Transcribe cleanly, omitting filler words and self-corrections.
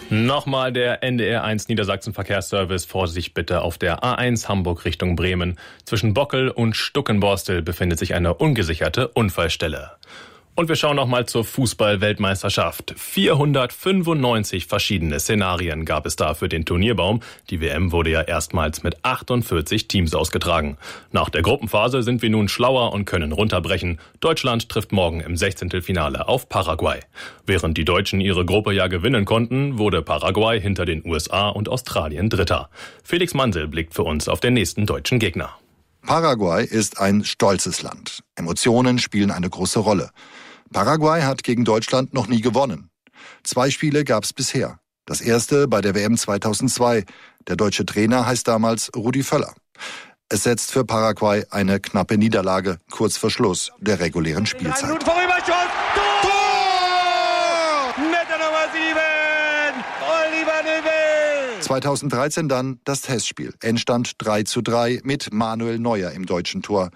Nochmal der NDR1 Niedersachsen Verkehrsservice. Vorsicht bitte auf der A1 Hamburg Richtung Bremen. Zwischen Bockel und Stuckenborstel befindet sich eine ungesicherte Unfallstelle. Und wir schauen nochmal zur Fußball-Weltmeisterschaft. 495 verschiedene Szenarien gab es da für den Turnierbaum. Die WM wurde ja erstmals mit 48 Teams ausgetragen. Nach der Gruppenphase sind wir nun schlauer und können runterbrechen. Deutschland trifft morgen im 16. Finale auf Paraguay. Während die Deutschen ihre Gruppe ja gewinnen konnten, wurde Paraguay hinter den USA und Australien Dritter. Felix Mansel blickt für uns auf den nächsten deutschen Gegner. Paraguay ist ein stolzes Land. Emotionen spielen eine große Rolle. Paraguay hat gegen Deutschland noch nie gewonnen. 2 Spiele gab es bisher. Das erste bei der WM 2002. Der deutsche Trainer heißt damals Rudi Völler. Es setzt für Paraguay eine knappe Niederlage kurz vor Schluss der regulären Spielzeit. 2013 dann das Testspiel. Endstand 3:3 mit Manuel Neuer im deutschen Tor.